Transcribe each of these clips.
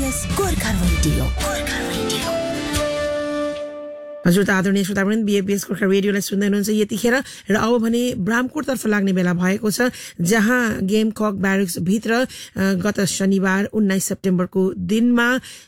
BFPS Gorkha radio हजुर आदरणीय श्रोतावृन्द BFPS Gorkha रेडियोलाई सुन्दै हुनुहुन्छ यतिखेर र अब भने ब्रामकोटतर्फ लाग्ने बेला भएको छ जहाँ गेमकक ब्यारेक्स भित्र गत शनिबार 19 सेप्टेम्बरको दिनमा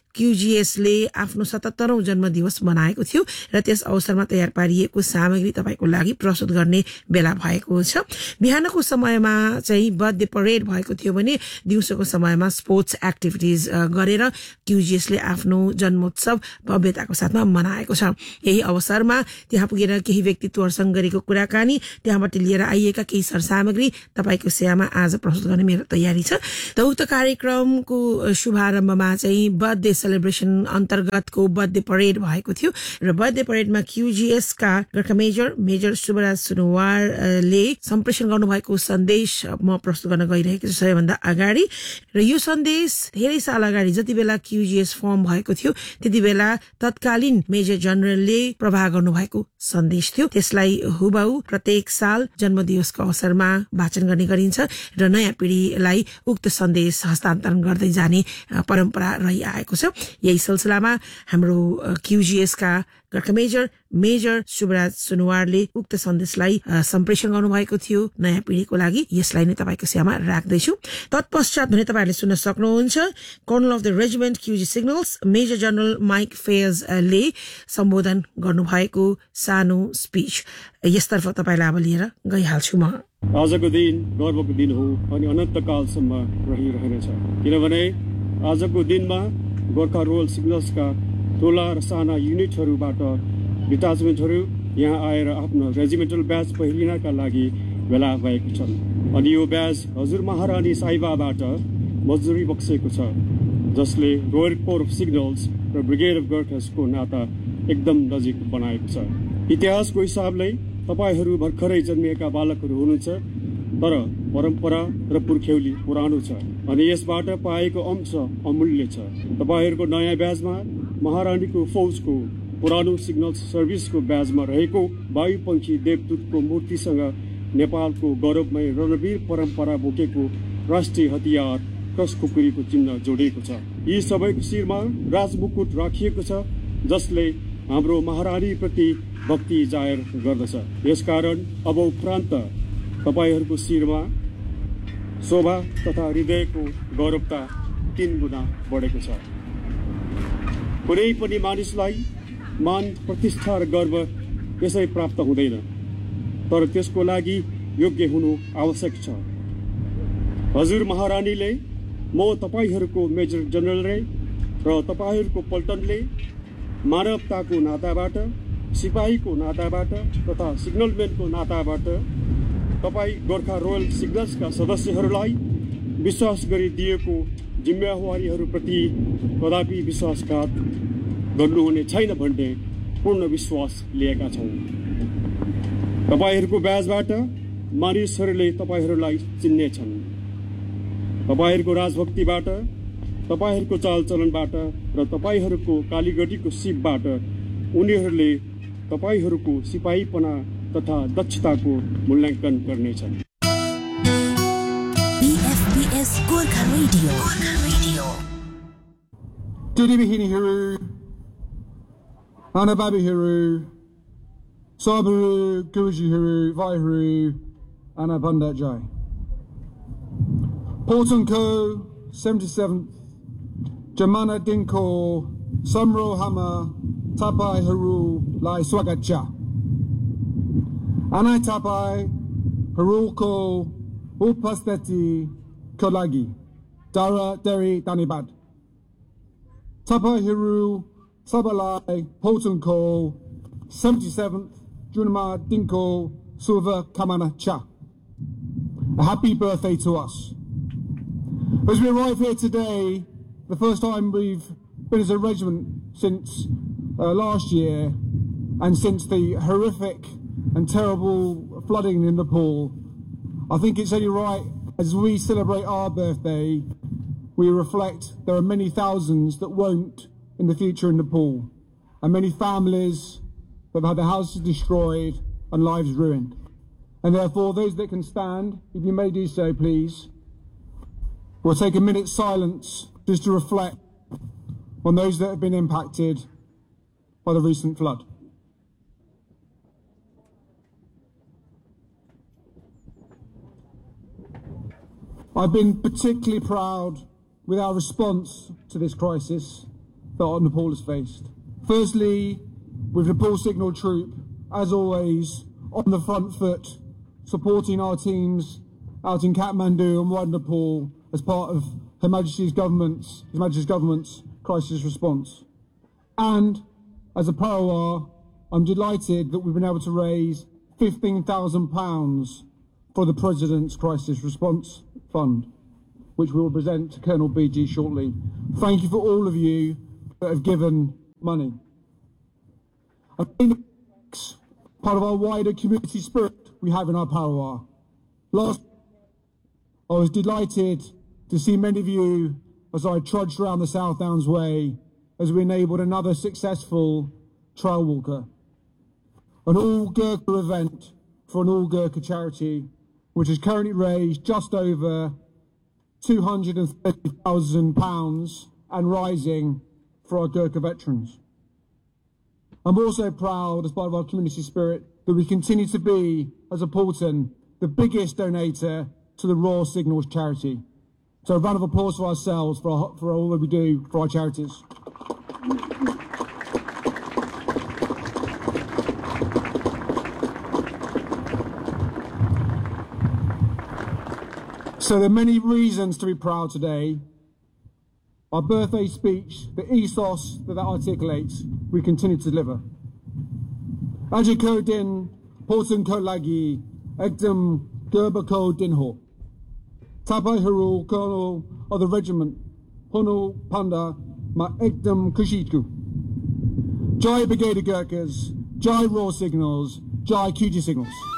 QGS ले आफ्नो 77औं जन्मदिवस मनाएको थियो र त्यस अवसरमा तयार पारिएको सामग्री तपाईको लागि प्रस्तुत गर्ने बेला भएको छ। बिहानको समयमा चाहिँ बर्थडे परेड भएको थियो भने दिउँसोको समयमा स्पोर्ट्स एक्टिभिटिज गरेर QGS ले आफ्नो जन्मोत्सव भव्यताको साथमा मनाएको छ। यही अवसरमा त्यहाँ पुगेर केही व्यक्तित्वहरुसँग गरेको कुराकानी, त्यहाँबाट लिएर आइएका केही सरसामग्री तपाईको सेवामा आज प्रस्तुत गर्ने मेरो तयारी छ। त उक्त कार्यक्रमको शुभारम्भमा चाहिँ बर्थडे सेलिब्रेसन अन्तर्गतको बर्थडे परेड भएको थियो र बर्थडे परेडमा QGS का गोर्खा मेजर सुबराज सुनुवारले सम्प्रेषण गर्नुभएको सन्देश म प्रस्तुत गर्न गइरहेको छु सबैभन्दा अगाडि। र यो सन्देश धेरै साल अगाडि जति बेला QGS फर्म भएको थियो त्यति बेला तत्कालीन मेजर जनरलले प्रवाह गर्नुभएको सन्देश थियो। त्यसलाई हुबहु प्रत्येक साल जन्मदिवसको अवसरमा वाचन गर्ने गरिन्छ र नयाँ पिढीलाई उक्त सन्देश हस्तान्तरण गर्दै जाने परम्परा रहिआएको छ। यही सिलसिलामा हाम्रो QGS का गोर्खा मेजर सुबराज सुनुवारले उक्त सन्देशलाई सम्प्रेषण गर्नुभएको थियो नयाँ पिढीको लागि। यसलाई नै तपाईको सेवामा राख्दैछु। तत्पश्चात भने तपाईहरुले सुन्न सक्नुहुन्छ colonel of the regiment QG signals major general mic fears ले सम्बोधन गर्नुभएको सानो स्पीच यसतर्फ तपाईलाई अब लिएर गइहाल्छु म। आजको दिन गर्वको दिन हो अनि अनन्तकालसम्म रहिरहनेछ, किनभने आजको दिनमा गोर्खा रोयल सिग्नल्सका ठुला र साना युनिटहरूबाट डिटाचमेन्टहरू यहाँ आएर आफ्नो रेजिमेन्टल ब्याज पहिरिनका लागि भेला भएको छन् अनि यो ब्याज हजुर महारानी साहिबाबाट मजदुरी बक्सेको छ, जसले रोयल कोर अफ सिग्नल्स र ब्रिगेड अफ गोर्खासको नाता एकदम नजिक बनाएको छ। इतिहासको हिसाबले तपाईहरू भर्खरै जन्मिएका बालकहरू हुनुहुन्छ, तर परम्परा र पुर्ख्यौली पुरानो छ अनि यसबाट पाएको अंश अमूल्य छ। तपाईहरूको नयाँ ब्याजमा महारानीको फौजको पुरानो सिग्नल्स सर्भिसको ब्याजमा रहेको वायुपंखी देवदूतको मूर्तिसँग नेपालको गौरवमय रणवीर परम्परा बोकेको राष्ट्रिय हतियार क्रस खुकुरीको चिन्ह जोडिएको छ। यी सबैको शिरमा राजमुकुट राखिएको छ, जसले हाम्रो महारानी प्रति भक्ति जाहेर गर्दछ। यसकारण अब उपरान्त तपाईहरूको शिरमा शोभा तथा हृदयको गौरवता 3 गुणा बढेको छ। कुनै पनि मानिसलाई मान प्रतिष्ठा र गर्व यसै प्राप्त हुँदैन, तर त्यसको लागि योग्य हुनु आवश्यक छ। हजुर महारानीले म तपाईहरूको मेजर जनरलले र तपाईहरूको पल्टनले मानवताको नाताबाट, सिपाहीको नाताबाट तथा सिग्नलम्यानको नाताबाट तपाई गोर्खा रोयल सिग्नल्सका सदस्यहरूलाई विश्वास गरिदिएको जिम्मेवारीहरूप्रति कदापि विश्वासघात गर्नुहुने छैन भन्ने पूर्ण विश्वास लिएका छौँ। तपाईहरूको ब्याजबाट मानिसहरूले तपाईहरूलाई चिन्नेछन्। तपाईहरूको राजभक्तिबाट, तपाईहरूको चालचलनबाट र तपाईहरूको कालीगढीको सिपबाट उनीहरूले तपाईहरूको सिपाहीपना तथा दक्षताको मूल्याङ्कन गर्नेछन्। BFPS Gorkha radio Didibihini Hiru, Anababi Hiru, Sabaru, Guji Hiru, Vai Hiru, Anabundat Jai. Porton Co, 77th, Jamana Dinko, Samro Hama, Tapai Hiru, Lai Swagacha. Anai Tapai, Haruko, Upasteti, Kolagi, Dara Deri Danibad. Tapai Hiru, Sabalai, Polton Co, 77th, Junma Dinko, Silva Kamana Cha. A happy birthday to us. As we arrive here today, the first time we've been as a regiment since last year, and since the horrific and terrible flooding in Nepal, I think it's only right, as we celebrate our birthday, we reflect there are many thousands that won't in the future in Nepal, and many families that have had their houses destroyed and lives ruined. And therefore, those that can stand, if you may do so, please, we'll take a minute's silence just to reflect on those that have been impacted by the recent flood. I've been particularly proud with our response to this crisis that Nepal has faced. Firstly, with Nepal Signal Troop, as always, on the front foot, supporting our teams out in Kathmandu and wider Nepal as part of His Majesty's government's crisis response. And as a Parawar, I'm delighted that we've been able to raise £15,000 for the President's Crisis Response Fund, which we will present to Colonel BG shortly. Thank you for all of you that have given money. Part of our wider community spirit we have in our Parawar. Last, I was delighted to see many of you as I trudged around the South Downs Way as we enabled another successful trail walker. An all Gurkha event for an all Gurkha charity, which has currently raised just over £230,000 and rising for our Gurkha veterans. I'm also proud, as part of our community spirit, that we continue to be, as a Paulton, the biggest donator to the Royal Signals charity. So a round of applause for ourselves for all that we do for our charities. So there are many reasons to be proud today. Our birthday speech, the ethos that articulates, we continue to deliver. Ajiko din, Paulton ko lagi, ekdam gerbako dinho. Tapai Haru, Colonel of the regiment, Hono Panda, ma ekdam kushiku. Jai Brigade Gurkhas, Jai Raw Signals, Jai QG Signals.